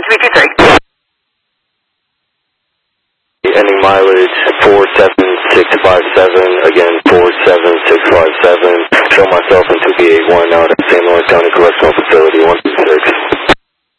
323. Ending mileage 47657, again 47657. Show myself in 2B81 out at St. Lawrence County Correctional Facility. 1